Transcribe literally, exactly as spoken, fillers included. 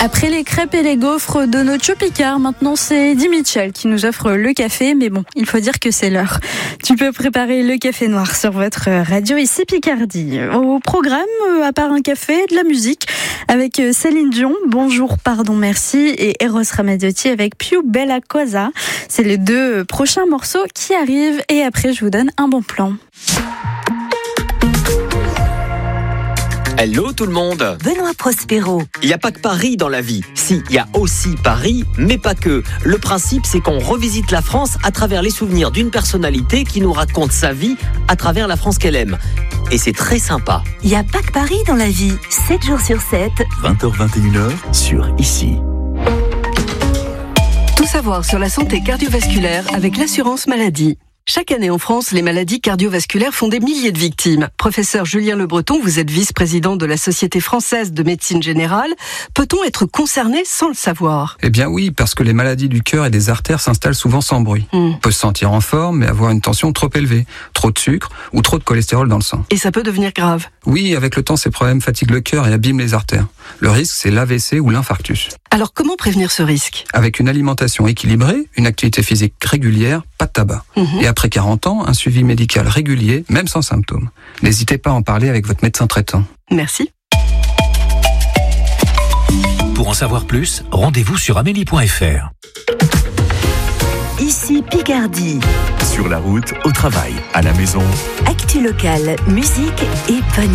Après les crêpes et les gaufres de nos Picard, maintenant c'est Eddie Mitchell qui nous offre le café, mais bon, il faut dire que c'est l'heure. Tu peux préparer le café noir sur votre radio ici Picardie. Au programme, à part un café, de la musique avec Céline Dion, Bonjour, pardon, merci, et Eros Ramazzotti avec Più Bella Cosa. C'est les deux prochains morceaux qui arrivent et après je vous donne un bon plan. Hello tout le monde. Benoît Prospero. Il n'y a pas que Paris dans la vie. Si, il y a aussi Paris, mais pas que. Le principe, c'est qu'on revisite la France à travers les souvenirs d'une personnalité qui nous raconte sa vie à travers la France qu'elle aime. Et c'est très sympa. Il n'y a pas que Paris dans la vie. sept jours sur sept. vingt heures vingt et une heures sur Ici. Tout savoir sur la santé cardiovasculaire avec l'assurance maladie. Chaque année en France, les maladies cardiovasculaires font des milliers de victimes. Professeur Julien Le Breton, vous êtes vice-président de la Société française de médecine générale. Peut-on être concerné sans le savoir ? Eh bien oui, parce que les maladies du cœur et des artères s'installent souvent sans bruit. Mm. On peut se sentir en forme, mais avoir une tension trop élevée, trop de sucre ou trop de cholestérol dans le sang. Et ça peut devenir grave ? Oui, avec le temps, ces problèmes fatiguent le cœur et abîment les artères. Le risque, c'est l'A V C ou l'infarctus. Alors comment prévenir ce risque ? Avec une alimentation équilibrée, une activité physique régulière, pas de tabac. Mm-hmm. Et après quarante ans, un suivi médical régulier, même sans symptômes. N'hésitez pas à en parler avec votre médecin traitant. Merci. Pour en savoir plus, rendez-vous sur amélie point f r. Ici Picardie. Sur la route, au travail, à la maison. Actu locale, musique et bonne